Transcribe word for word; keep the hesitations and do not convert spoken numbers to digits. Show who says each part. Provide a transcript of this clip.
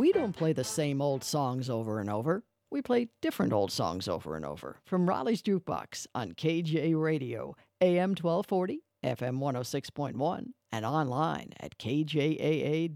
Speaker 1: We don't play the same old songs over and over. We play different old songs over and over. From Raleigh's Jukebox on K J Radio, A M twelve forty, F M one oh six point one, and online at K J A A